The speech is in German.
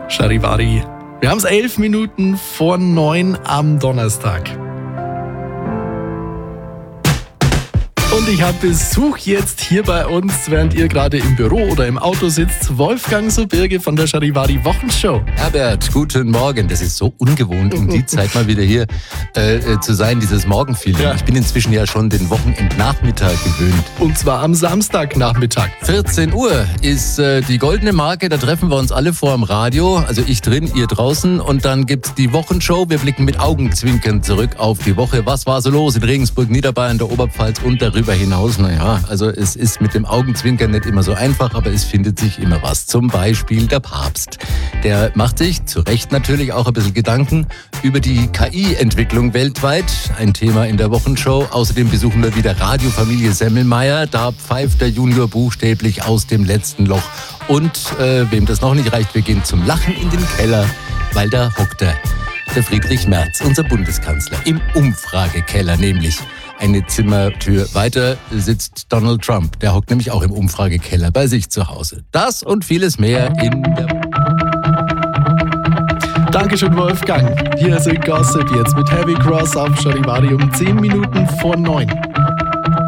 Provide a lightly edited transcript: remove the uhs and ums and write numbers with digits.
Charivari. Wir haben es 11 Minuten vor 9 am Donnerstag. Und ich habe Besuch jetzt hier bei uns, während ihr gerade im Büro oder im Auto sitzt. Wolfgang Sobirge von der Charivari Wochenshow. Herbert, guten Morgen. Das ist so ungewohnt, um die Zeit mal wieder hier zu sein, dieses Morgenfeeling. Ja. Ich bin inzwischen ja schon den Wochenendnachmittag gewöhnt. Und zwar am Samstagnachmittag. 14 Uhr ist die goldene Marke. Da treffen wir uns alle vor dem Radio. Also ich drin, ihr draußen. Und dann gibt's die Wochenshow. Wir blicken mit Augenzwinkern zurück auf die Woche. Was war so los in Regensburg, Niederbayern, der Oberpfalz und darüber hinaus? Naja, also es ist mit dem Augenzwinkern nicht immer so einfach, aber es findet sich immer was. Zum Beispiel der Papst. Der macht sich, zu Recht natürlich, auch ein bisschen Gedanken über die KI-Entwicklung weltweit. Ein Thema in der Wochenshow. Außerdem besuchen wir wieder Radiofamilie Semmelmeier. Da pfeift der Junior buchstäblich aus dem letzten Loch. Und wem das noch nicht reicht, wir gehen zum Lachen in den Keller, weil da hockt der Friedrich Merz, unser Bundeskanzler, im Umfragekeller nämlich. Eine Zimmertür weiter sitzt Donald Trump. Der hockt nämlich auch im Umfragekeller bei sich zu Hause. Das und vieles mehr in der... Dankeschön, Wolfgang. Hier ist Gossip jetzt mit Heavy Cross auf Charivari um 10 Minuten vor 9.